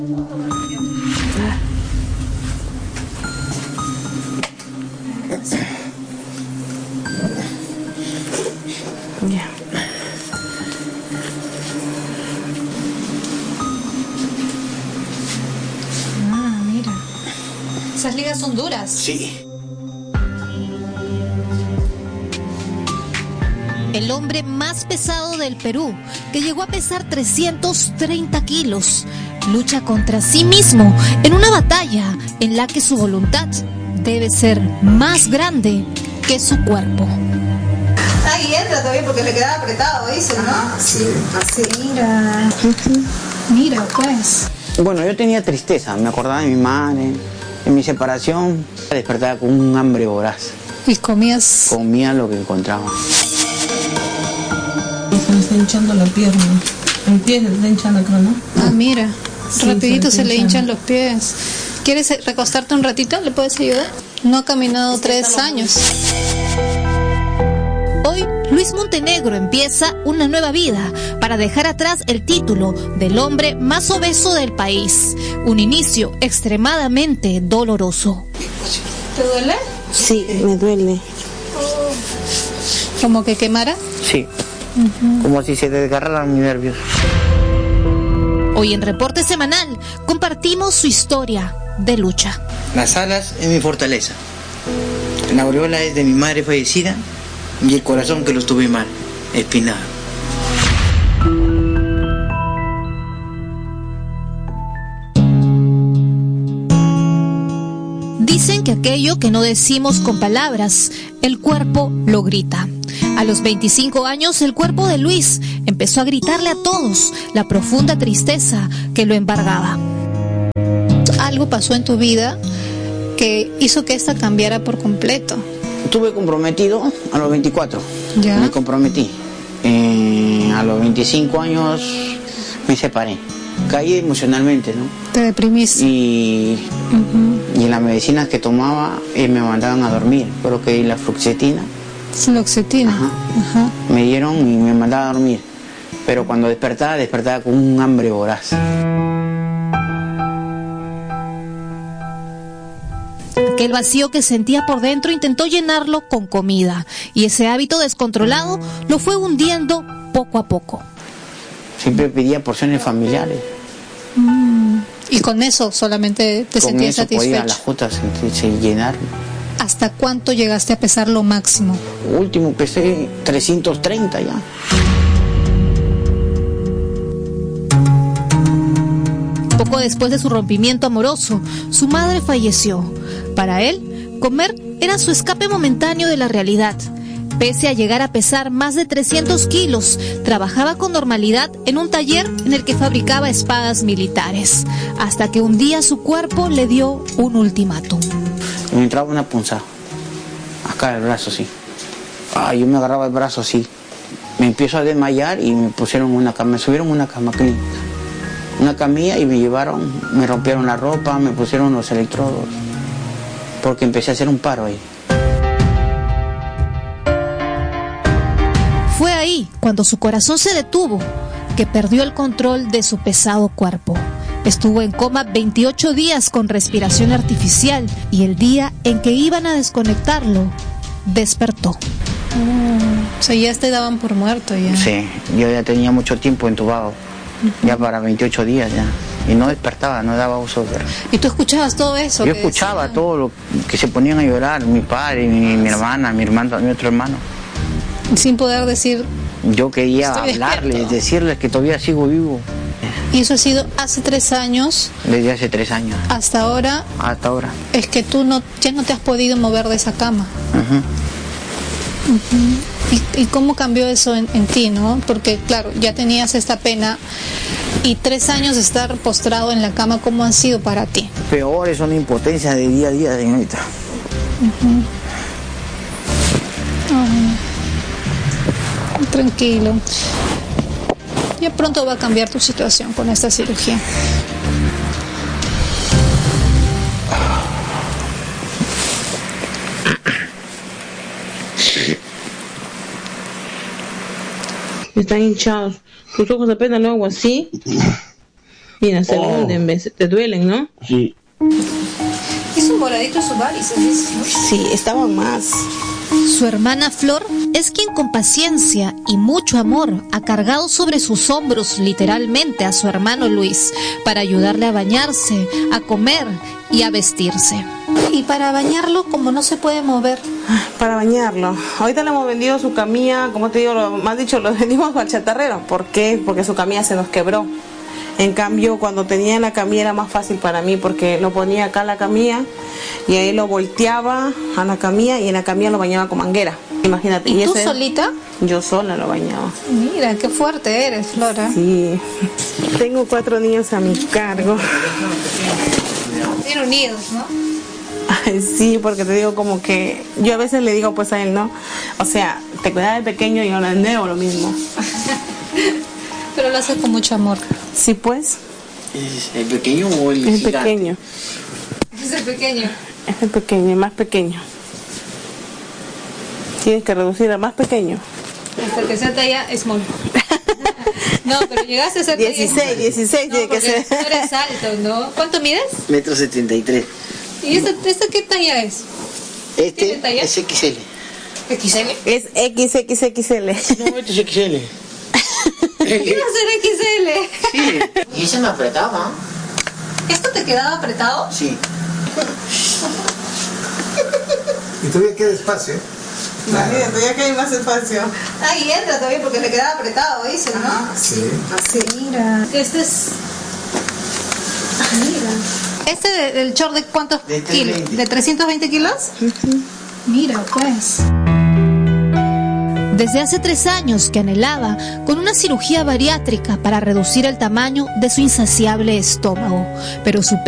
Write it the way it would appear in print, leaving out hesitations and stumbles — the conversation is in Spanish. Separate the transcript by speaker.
Speaker 1: Ya.
Speaker 2: Ah, mira. Esas ligas son duras.
Speaker 3: Sí.
Speaker 4: El hombre más pesado del Perú, que llegó a pesar 330 kilos, lucha contra sí mismo en una batalla en la que su voluntad debe ser más grande que su cuerpo.
Speaker 2: Ahí entra todavía porque le quedaba apretado, dice, ¿no?
Speaker 3: Sí.
Speaker 2: Así, mira. Mira, pues.
Speaker 3: Bueno, yo tenía tristeza, me acordaba de mi madre, de mi separación. Despertaba con un hambre voraz.
Speaker 2: ¿Y comías?
Speaker 3: Comía lo que encontraba.
Speaker 1: Se me está hinchando la pierna. El pie se está hinchando, creo, ¿no?
Speaker 2: Ah, mira.
Speaker 1: Sí,
Speaker 2: Rapidito se le hinchan
Speaker 1: hinchando
Speaker 2: los pies. ¿Quieres recostarte un ratito? ¿Le puedes ayudar? No ha caminado 3 años.
Speaker 4: Hoy, Luis Montenegro empieza una nueva vida para dejar atrás el título del hombre más obeso del país. Un inicio extremadamente doloroso.
Speaker 2: ¿Te duele?
Speaker 1: Sí, me duele.
Speaker 2: ¿Como que quemara?
Speaker 3: Sí. Como si se desgarraran mis nervios.
Speaker 4: Hoy en Reporte Semanal compartimos su historia de lucha.
Speaker 3: Las alas es mi fortaleza. La aureola es de mi madre fallecida y el corazón que lo tuve mal, espinado.
Speaker 4: Dicen que aquello que no decimos con palabras, el cuerpo lo grita. A los 25 años, el cuerpo de Luis empezó a gritarle a todos la profunda tristeza que lo embargaba.
Speaker 2: Algo pasó en tu vida que hizo que esta cambiara por completo.
Speaker 3: Estuve comprometido a los 24.
Speaker 2: ¿Ya?
Speaker 3: Me comprometí. A los 25 años me separé. Caí emocionalmente, ¿no?
Speaker 2: Te deprimiste.
Speaker 3: Y las medicinas que tomaba me mandaban a dormir. Creo que la fluoxetina.
Speaker 2: Fluoxetina. Ajá.
Speaker 3: Me dieron y me mandaban a dormir. Pero cuando despertaba con un hambre voraz.
Speaker 4: Aquel vacío que sentía por dentro intentó llenarlo con comida. Y ese hábito descontrolado lo fue hundiendo poco a poco.
Speaker 3: Siempre pedía porciones familiares.
Speaker 2: Y con eso solamente te sentías
Speaker 3: Con eso podía
Speaker 2: satisfecho.
Speaker 3: las jotas sentirse llenar.
Speaker 2: ¿Hasta cuánto llegaste a pesar lo máximo?
Speaker 3: Último pesé 330 ya.
Speaker 4: Poco después de su rompimiento amoroso, su madre falleció. Para él, comer era su escape momentáneo de la realidad. Pese a llegar a pesar más de 300 kilos, trabajaba con normalidad en un taller en el que fabricaba espadas militares, hasta que un día su cuerpo le dio un ultimátum.
Speaker 3: Me entraba una punzada, acá el brazo así. Yo me agarraba el brazo así. Me empiezo a desmayar y me pusieron una cama, me subieron una cama clínica. Una camilla y me llevaron, me rompieron la ropa, me pusieron los electrodos, porque empecé a hacer un paro ahí.
Speaker 4: Fue ahí, cuando su corazón se detuvo, que perdió el control de su pesado cuerpo. Estuvo en coma 28 días con respiración artificial y el día en que iban a desconectarlo, despertó.
Speaker 2: O sea, ya te daban por muerto ya.
Speaker 3: Sí, yo ya tenía mucho tiempo entubado, ya para 28 días ya. Y no despertaba, no daba uso.
Speaker 2: ¿Y tú escuchabas todo eso?
Speaker 3: Yo escuchaba
Speaker 2: decían?
Speaker 3: todo lo que se ponían a llorar, mi padre, mi hermana, mi otro hermano.
Speaker 2: Sin poder decir.
Speaker 3: Yo quería
Speaker 2: Estoy
Speaker 3: hablarles,
Speaker 2: despierto.
Speaker 3: decirles que todavía sigo vivo.
Speaker 2: Y eso ha sido hace 3 años.
Speaker 3: Desde hace 3 años,
Speaker 2: Hasta ahora
Speaker 3: hasta ahora.
Speaker 2: es que tú ya no te has podido mover de esa cama. ¿Y cómo cambió eso en ti, no? Porque claro, ya tenías esta pena y 3 años de estar postrado en la cama, ¿cómo han sido para ti?
Speaker 3: Peor es una impotencia de día a día, señorita.
Speaker 2: Tranquilo. Ya pronto va a cambiar tu situación con esta cirugía.
Speaker 1: Están hinchados. Tus ojos apenas lo hago así. Mira, se hunden, ¿ves? Te duelen, ¿no?
Speaker 3: Sí.
Speaker 2: Hizo moradito sus varices, ¿no?
Speaker 1: Sí, estaban más.
Speaker 4: Su hermana Flor es quien con paciencia y mucho amor ha cargado sobre sus hombros literalmente a su hermano Luis para ayudarle a bañarse, a comer y a vestirse.
Speaker 2: Y para bañarlo, como no se puede mover.
Speaker 1: Para bañarlo. Ahorita le hemos vendido su camilla, como te digo, me has dicho, lo vendimos al chatarrero. ¿Por qué? Porque su camilla se nos quebró. En cambio, cuando tenía la camilla era más fácil para mí porque lo ponía acá la camilla y ahí lo volteaba a la camilla y en la camilla lo bañaba con manguera. Imagínate.
Speaker 2: ¿Y tú
Speaker 1: ese,
Speaker 2: solita?
Speaker 1: Yo sola lo bañaba.
Speaker 2: Mira, qué fuerte eres, Flora.
Speaker 1: Sí. Tengo 4 niños a mi cargo.
Speaker 2: Bien unidos, ¿no?
Speaker 1: Ay, sí, porque te digo como que yo a veces le digo pues a él, ¿no? O sea, te cuidaba de pequeño y ahora de nuevo lo mismo.
Speaker 2: Pero lo hace con mucho amor.
Speaker 1: Sí, pues.
Speaker 3: ¿Es el pequeño o el
Speaker 1: Es
Speaker 3: gigante?
Speaker 1: pequeño.
Speaker 2: Es el pequeño.
Speaker 1: Es el pequeño, el más pequeño. Tienes que reducir al más pequeño.
Speaker 2: Hasta que sea talla small. No, pero llegaste a ser
Speaker 1: 16 tiene que ser.
Speaker 2: Tú eres alto, ¿no? ¿Cuánto mides?
Speaker 3: 1,73 m.
Speaker 2: ¿Y esta qué talla es? ¿Tiene talla?
Speaker 3: Es XL.
Speaker 2: ¿XL?
Speaker 1: Es XXXL.
Speaker 3: No, este es XL.
Speaker 2: ¿Qué va a ser XL?
Speaker 3: Sí. Y ese me apretaba.
Speaker 2: ¿Esto te quedaba apretado?
Speaker 3: Sí.
Speaker 5: Y todavía queda espacio.
Speaker 1: Imagínate, ya que hay más espacio.
Speaker 2: Ahí entra todavía porque le quedaba apretado, dice, ¿no?
Speaker 5: Sí.
Speaker 1: Así.
Speaker 2: Mira, este es... Mira. ¿Este del short de cuántos
Speaker 3: De
Speaker 2: kilos?
Speaker 3: 320.
Speaker 2: ¿De 320 kilos? Mira, pues.
Speaker 4: Desde hace 3 años que anhelaba con una cirugía bariátrica para reducir el tamaño de su insaciable estómago, pero su